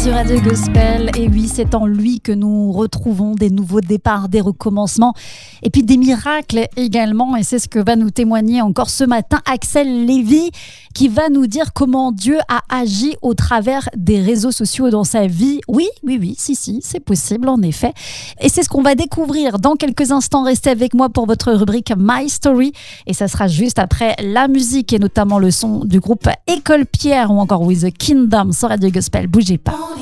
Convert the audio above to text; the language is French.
sur Radio Gospel. Et oui, c'est en lui que nous retrouvons des nouveaux départs, des recommencements et puis des miracles également. Et c'est ce que va nous témoigner encore ce matin Axel Lévy, qui va nous dire comment Dieu a agi au travers des réseaux sociaux dans sa vie. Oui, si, c'est possible en effet. Et c'est ce qu'on va découvrir dans quelques instants. Restez avec moi pour votre rubrique My Story. Et ça sera juste après la musique et notamment le son du groupe École Pierre ou encore With the Kingdom sur Radio Gospel. Bougez pas.